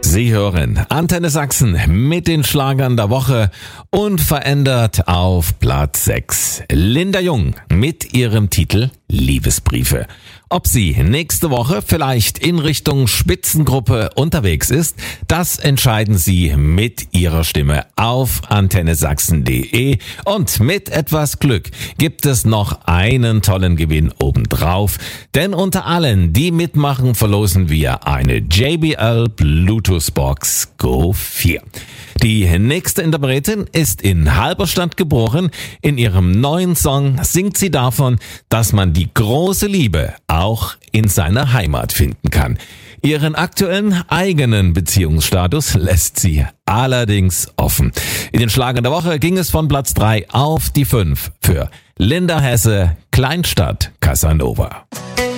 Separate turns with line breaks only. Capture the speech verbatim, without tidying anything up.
Sie hören Antenne Sachsen mit den Schlagern der Woche, unverändert auf Platz sechs. Linda Jung mit ihrem Titel Liebesbriefe. Ob sie nächste Woche vielleicht in Richtung Spitzengruppe unterwegs ist, das entscheiden Sie mit Ihrer Stimme auf antenne sachsen punkt de, und mit etwas Glück gibt es noch einen tollen Gewinn obendrauf, denn unter allen, die mitmachen, verlosen wir eine J B L Bluetooth Box Go vier. Die nächste Interpretin ist in Halberstadt geboren. In ihrem neuen Song singt sie davon, dass man die große Liebe auch in seiner Heimat finden kann. Ihren aktuellen eigenen Beziehungsstatus lässt sie allerdings offen. In den Schlagern der Woche ging es von Platz drei auf die fünf für Linda Hesse, Kleinstadt Casanova.